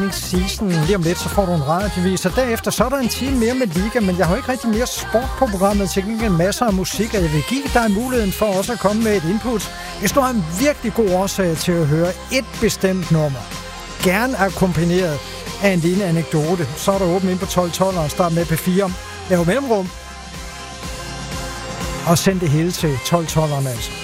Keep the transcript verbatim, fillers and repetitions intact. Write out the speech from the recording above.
End Season. Lige om lidt, så får du en radiovis. Og derefter, så er der en time mere med Liga, men jeg har jo ikke rigtig mere sport på programmet. Til gengæld masser af musik, og jeg vil give dig muligheden for også at komme med et input. Hvis du har en virkelig god årsag til at høre et bestemt nummer, gerne akkompagneret af en lille anekdote, så er der åbent ind på tolv tolv og start med P fire. Lav mellemrum. Og send det hele til tolv tolv, altså.